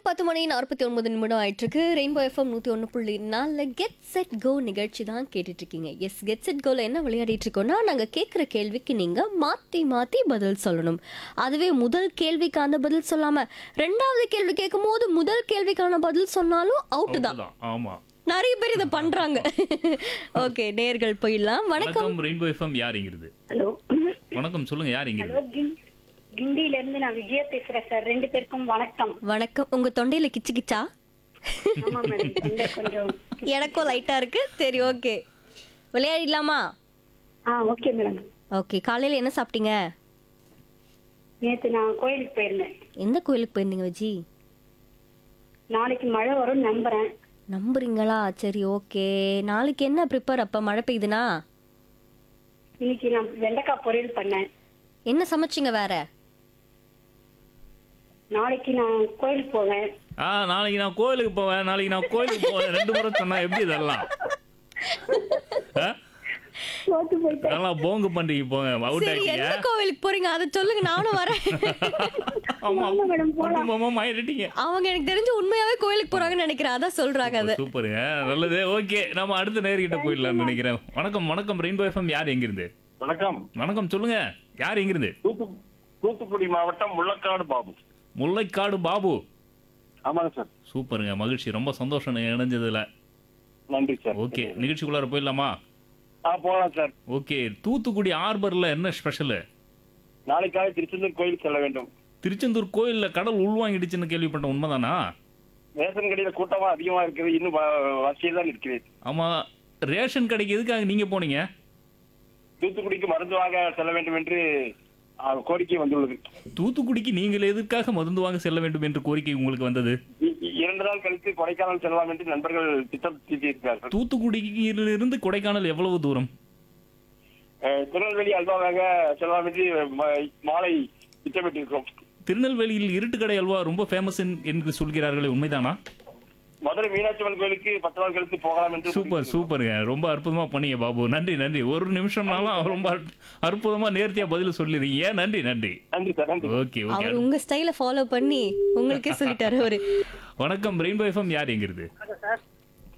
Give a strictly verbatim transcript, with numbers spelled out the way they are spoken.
பத்து மணி நாற்பத்தி ஒன்பது நிமிடம் ஆயிட்டு இருக்கு. ரெயின்போ எஃப்எம் நூத்தி ஒன்று புள்ளி நாலு கெட் செட் கோ நிகழ்ச்சி தான் கேட்டுட்டு இருக்கீங்க. எஸ், கெட் செட் கோல என்ன விளையாடிட்டு இருக்கோம்னா, நாங்க கேட்குற கேள்விக்கு நீங்க மாத்தி மாத்தி பதில் சொல்லணும். அதுவே முதல் கேள்விக்கான பதில் சொல்லாம ரெண்டாவது கேள்வி கேட்கும் போது முதல் கேள்விக்கான பதில் சொன்னாலும் அவுட் தான். ஆமா. நிறைய பேர் இதை பண்றாங்க. ஓகே, நேர்கள் போயிடலாம். வணக்கம். வணக்கம் ரெயின்போ எஃப்எம் யார் இங்கிருந்து? ஹலோ வணக்கம், சொல்லுங்க யார் ஹலோ இங்கிருந்து? கிண்- கிண்டியில இருந்து நான் விஜயா பேசுறேன் சார். ரெண்டு பேருக்கும் வணக்கம். வணக்கம். உங்க தொண்டையில கிச்சு கிச்சா? ஆமா மேடம், தொண்டை கொஞ்சம். எனக்கும் லைட்டா இருக்கு. சரி, ஓகே, விளையாடிடலாமா? ஆ ஓகே மேடம். ஓகே, காலையில என்ன சாப்பிட்டீங்க? நேத்து நான் கோயிலுக்கு போயிருந்தேன். எந்த கோயிலுக்கு போயிருந்தீங்க விஜி? நாளைக்கு மழை வரும்னு நம்புறேன். நம்புறீங்களா? சரி, ஓகே. நாளைக்கு என்ன ப்ரிப்பேர்? அப்ப மழை பெய்யுதுனா இன்னைக்கு நான் வெண்டைக்காய் பொரியல் பண்ணேன். என்ன சமைச்சிங்க வேற? நாளைக்கு நான் கோயிலுக்கு போவேன். ஆ, நாளைக்கு நான் கோயிலுக்கு போவேன், நாளைக்கு நான் கோயிலுக்கு போவேன், ரெண்டு முறை சொன்னா எப்படி இதெல்லாம்? ஆ? தோத்து போயிட்டேன். நல்லா போங்க பண்டிகை போங்க, அவுட் சரி, ஆகிட்டீங்க. எந்த கோவிலுக்கு போறீங்க அதை சொல்லுங்க, நானும் வரேன். ஆமா, வாங்க மேடம், போலாம். மாமா மாறிட்டீங்க. அவங்க எனக்கு தெரிஞ்சு உண்மையாவே கோயிலுக்கு போறாங்கன்னு நினைக்கிறேன், அதான் சொல்றாங்க அதை. சூப்பருங்க, நல்லது. ஓகே, நம்ம அடுத்த நேர்கிட்ட போயிடலாம்னு நினைக்கிறேன். வணக்கம். வணக்கம் ரெயின்போ எஃப்எம் யார் எங்கிருந்து? வணக்கம். வணக்கம், சொல்லுங்க யார் எங்கிருந்து? தூத்து தூத்துக்குடி மாவட்டம் முள்ளக்காடு பாபு. முல்லைக்காடு பாபு. ஆமாங்க சார். சூப்பருங்க, மகிழ்ச்சி, ரொம்ப சந்தோஷம் இணைஞ்சதுல. நன்றி சார். ஓகே, நிகழ்ச்சிக்குள்ளார போயிடலாமா? ஆ போகலாம் சார். ஓகே, தூத்துக்குடி ஹார்பர்ல என்ன ஸ்பெஷல்? நாளைக்காக திருச்செந்தூர் கோயிலுக்கு செல்ல வேண்டும். திருச்செந்தூர் கோயில்ல கடல் உள்வாங்கிடுச்சுன்னு கேள்விப்பட்டேன், உண்மைதானா? ரேஷன் கடையில கூட்டமா அதிகமா இருக்குது. இன்னும் வ- வரிசையில் தான் இருக்கிறேன். ஆமா, ரேஷன் கடைக்கு எதுக்காக நீங்க போனீங்க? தூத்துக்குடிக்கு மருந்து வாங்க செல்ல வேண்டும் என்று ஆ, கோரிக்கை வந்துள்ளது. தூத்துக்குடிக்கு நீங்கள் எதுக்காக மருந்து வாங்க செல்ல வேண்டும் என்று கோரிக்கை உங்களுக்கு வந்தது? இ- இ- இரண்டு நாள் கழித்து கொடைக்கானல் செல்லலாம் என்று நண்பர்கள் திட்டம் தீட்டியிருக்கிறார்கள். தூத்துக்குடியிலிருந்து கொடைக்கானல் எவ்வளவு தூரம்? அஹ், திருநெல்வேலி அல்வாவாக செல்லலாம் என்று ம- மாலை திட்டமிட்டிருக்கிறோம். திருநெல்வேலியில் இருட்டுக்கடை அல்வா ரொம்ப ஃபேமஸ் என்று சொல்கிறார்களே, உண்மைதானா? மதுரை மீனாட்சி அம்மன் கோயிலுக்கு பத்து நாள் கழித்து போகலாம் என்று சூப்பர் சூப்பருங்க, ரொம்ப அற்புதமா பண்ணீங்க பாபு. நன்றி நன்றி. ஒரு நிமிஷம்னாலும் ரொம்ப அற்புதமா நேர்த்தியா பதில் சொல்லிருக்கீங்க. நன்றி நன்றி. நன்றி சார். நன்றி. Okay okay. அவர் உங்க ஸ்டைல ஃபாலோ பண்ணி உங்களுக்கே சொல்லிட்டாரு அவரு. வணக்கம் ரெயின்போ எஃப்எம் யார் எங்கிருந்து? வணக்கம் சார்.